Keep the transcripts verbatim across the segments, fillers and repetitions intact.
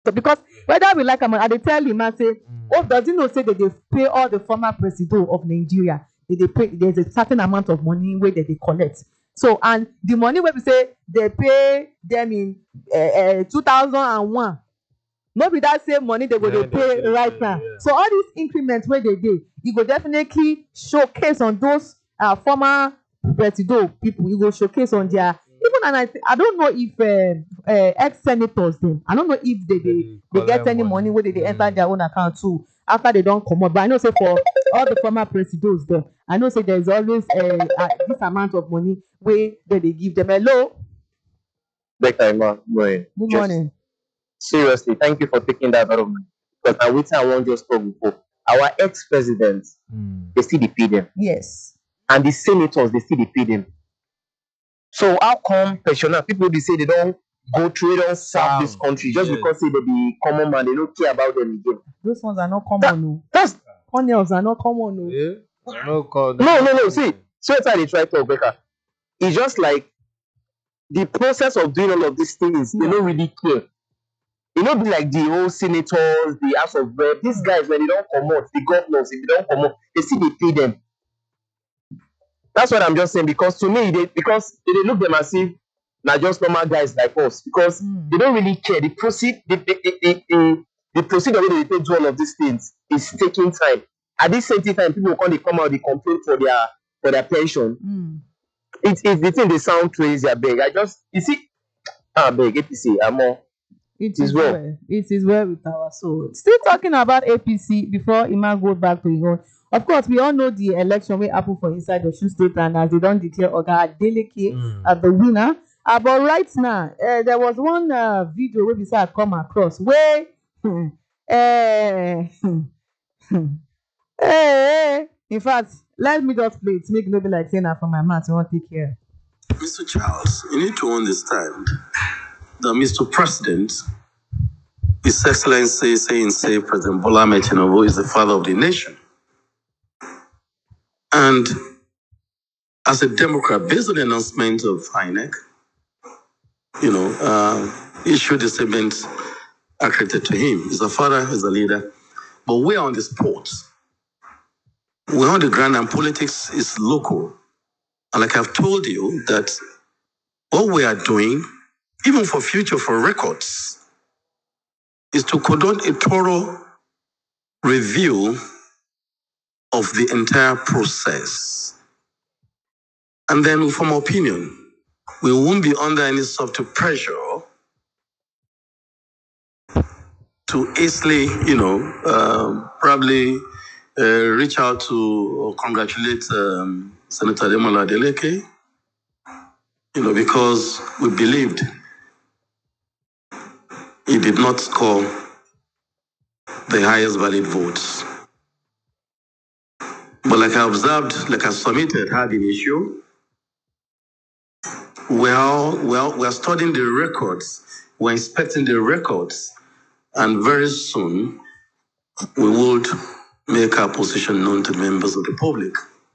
So because whether we like am, I dey tell him, I say, Mm. oh, does he know say that they pay all the former president of Nigeria? They, they pay, there's a certain amount of money where they, they collect. So, and the money where we say they pay them in uh, uh, two thousand one, maybe that same money they go Yeah, they pay they right pay, now. yeah. So all these increments where they do, you go definitely showcase on those uh, former president people. You go showcase on their, even, and I, th- I don't know if uh, uh, ex-senators them, I don't know if they they, they get collect any money, money. where they, they enter Mm. their own account too after they don't come up. But I know say for all the former presidents them, I know say there's always uh, uh, this amount of money where they, they give them. Hello, Becca, Emma, morning. good Just morning. seriously, thank you for taking that out of me. Because I waited, I won't just talk before. Our ex-presidents, Mm. they still dey pay them. Yes. And the senators, they still dey pay them. So how come pensioners, people they say they don't go through, they don't serve this Serve, country just yes. because say they be common man, they don't care about them again. Those ones are not common. No. That's Cornels are not common. No. Yeah? No, call, no, no, no. See, so it's how they try to talk, Becca. It's just like the process of doing all of these things, they Yeah. don't really care. It not be like the whole senators, the House of Rep. These guys, when they don't come out, the governors, if they don't come out, they still they pay them. That's what I'm just saying. Because to me, they because they, they look them as if not just normal guys like us. Because Mm. they don't really care. The proceed, the the the, the, the, the procedure where they take do all of these things is taking time. At this same time, people come, they come out, they complain for their for their pension. Mm. It's it's the thing they sound crazy. I beg. I just you see, I beg A P C. I'm more. It Is is well. well. It is well with our soul. Still talking about A P C before Iman goes back to his own. Of course, we all know the election wey happen for inside Osun State, and as they don declare Oga Adeleke Mm. as the winner. Uh, but right now, uh, there was one uh, video wey be say I come across where, hmm, eh, hmm, hmm, eh, in fact, let me just play it. Make no be like saying na from my mouth. You want take care. Mister Charles, you need to understand that Mister President, His Excellency, saying, say, President Bola Ahmed Tinubu is the father of the nation. And as a Democrat, based on the announcement of I N E C, you know, uh, issued a statement accredited to him. He's a father, he's a leader. But we're on the sport. We're on the ground, and politics is local. And like I've told you, that what we are doing, even for future, for records, is to conduct a thorough review of the entire process. And then we form opinion. We won't be under any sort of pressure to easily, you know, uh, probably uh, reach out to or congratulate um, Senator Ademola Adeleke, you know, because we believed he did not score the highest valid votes. But like I observed, like I submitted, had an issue. Well, well, we're studying the records, we're inspecting the records, and very soon we would make our position known to members of the public.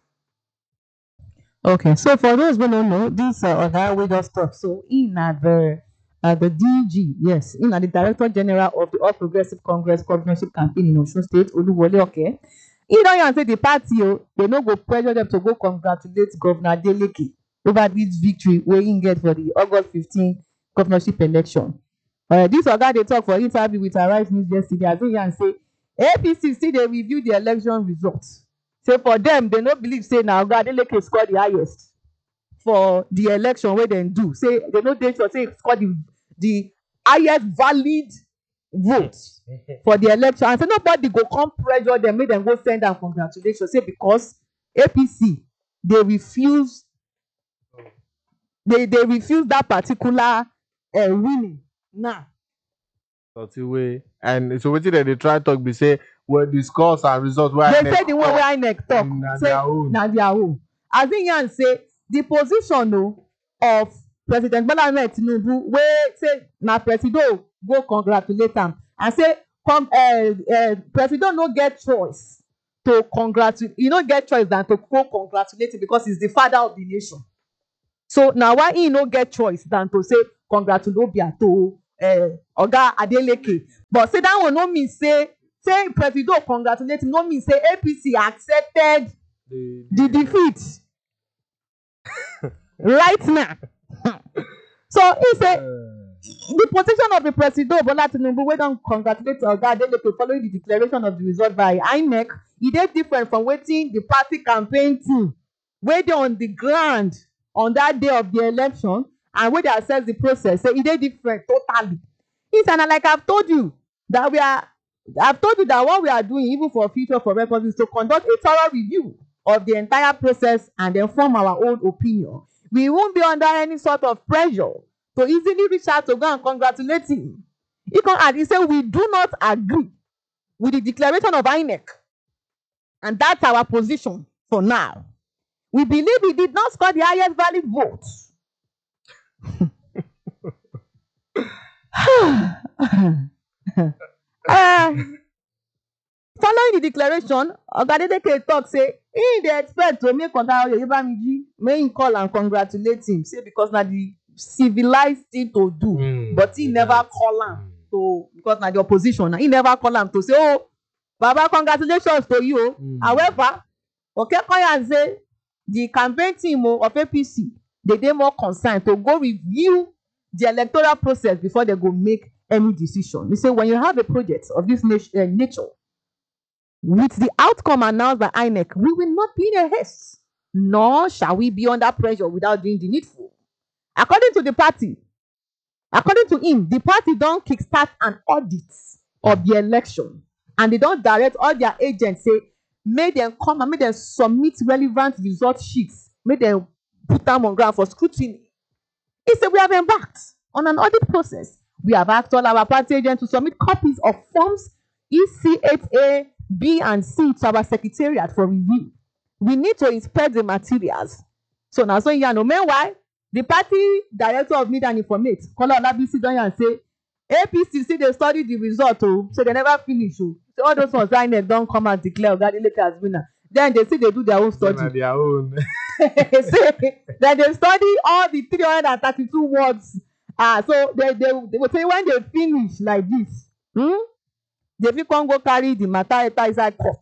Okay, so for those who don't know, this uh, Oga we just talk. So in at the uh, the D G, yes, in at the Director General of the All Progressive Congress governorship campaign in Osun State, Oluwole Oke. He don't even say the party, oh, they no go pressure them to go congratulate Governor Adeleke over this victory wey he get for the August fifteenth governorship election. Uh, this Oga they talk for interview with Arise News yesterday. As he yan say, A P C still dey review the election results. Say for them, they no believe say na Oga Adeleke score the highest for the election wey dem do. Say they no dey sure say he score the the highest valid vote for the election, and say nobody go come pressure them make dem go send am congratulations. Say because A P C dey refuse they they refuse that particular uh, winning now. Thirty way. And so wetin dem dey try talk be say well the scores and results wey They I N E C say the one wey I N E C talk na say their own. na their own. As in yan say the position o of President Bola Ahmed Tinubu wey say na Presido go congratulate am, and say come uh, uh, Presido no get choice to congratulate, he no get choice than to go congratulate him because he's the father of the nation. So na why he no get choice than to say congratulate Obiato uh, Oga Adeleke. But say that one no mean say say Presido congratulate him, no mean say A P C accepted The, the defeat right now. So he say the position of the Presido Bola Tinubu wey don congratulate Oga Adeleke following the declaration of the result by I N E C, e dey different from wetin the party campaign team wey dey on the ground on that day of the election and wey dey assess the process say e dey different totally. He say na like I've told you that we are I've told you that what we are doing even for future for records is to conduct a thorough review of the entire process and then form our own opinion. We won't be under any sort of pressure to easily reach out to go and congratulate him. He can add, he said, we do not agree with the declaration of I N E C. And that's our position for now. We believe he did not score the highest valid vote. uh, following the declaration, Oga Adeleke talk say he dey expect to make Oga Oyebamiji make him call and congratulate him. Say because na the civilized thing to do, Mm, but he yeah. never call am to because na the opposition. He never call am to say, "Oh, Baba, congratulations to you." Mm. However, Okekoya say the campaign team of A P C they dey more concerned to go review the electoral process before they go make any decision. He say when you have a project of this nat- uh, nature, with the outcome announced by I N E C, we will not be in a haste, nor shall we be under pressure without doing the needful. According to the party, according to him, the party don kickstart an audit of the election, and they don direct all their agents say make dem come and make dem submit relevant result sheets, make dem put am on ground for scrutiny. He said we have embarked on an audit process. We have asked all our party agents to submit copies of forms E C eight A, B, and C to our secretariat for review. We need to inspect the materials. So now, so you know, meanwhile, the party director of media and informate, Kola Olabisi, don yarn say A P C still dey study the result, oh, so they never finish. Oh. So all those ones I N E C don come and declare Oga Adeleke as winner. Then they still dey do their own Them are study. their own. Say then they study all the three hundred and thirty-two words. Ah, so they they they will say when they finish like this, hmm, they fit come go carry the matter enter inside court.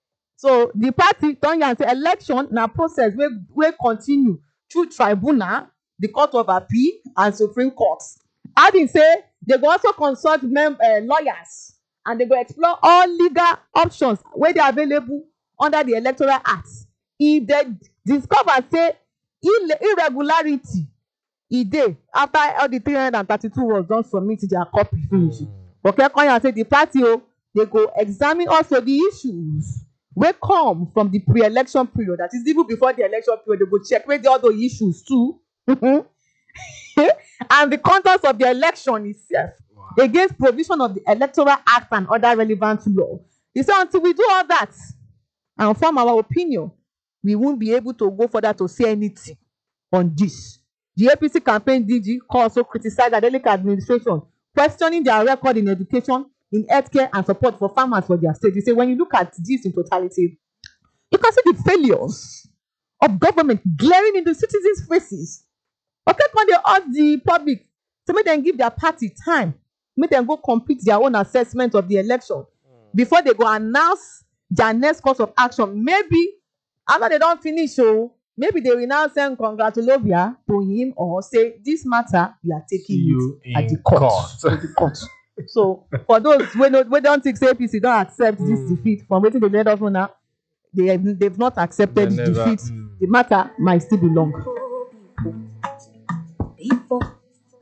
So the party don yarn say election na process wey wey continue through tribunal, the court of appeal, and supreme court. Adding say they go also consult mem uh, lawyers and they go explore all legal options wey dey available under the electoral act. If they discover say ille- irregularity e dey after all the three hundred and thirty-two words don submit their copy finish. Okekoya say the party o dey go examine also the issues wey come from the pre-election period, that is even before the election period. They go check where the other issues too and the contents of the election itself against provision of the electoral act and other relevant law. He say until we do all that and form our opinion, we won't be able to go further to say anything on this. The A P C campaign D G also criticized Adeleke administration, questioning their record in education, in healthcare, and support for farmers for their state. He say when you look at this in totality, you can see the failures of government glaring in the citizens' faces. Okay, when they ask the public to make them give their party time, make them go complete their own assessment of the election before they go announce their next course of action. Maybe after they don't finish, so maybe they will now send congratulations to him or say this matter we are taking See you it at in the court. court. At the court. So for those who don't, we don't think say A P C don't accept this Mm. defeat from waiting they let us know now, they have, they've not accepted They the never- defeat. mm. The matter might still be long.